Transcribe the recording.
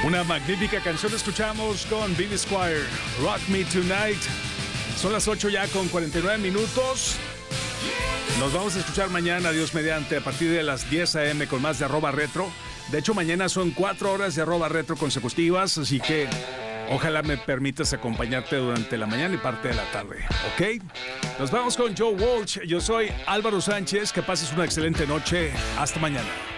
Una magnífica canción escuchamos con Billy Squier, Rock Me Tonight. Son las 8 ya con 49 minutos. Nos vamos a escuchar mañana, Dios mediante, a partir de las 10 a.m. con más de @retro. De hecho, mañana son 4 horas de @retro consecutivas, así que ojalá me permitas acompañarte durante la mañana y parte de la tarde, ¿ok? Nos vamos con Joe Walsh. Yo soy Álvaro Sánchez. Que pases una excelente noche. Hasta mañana.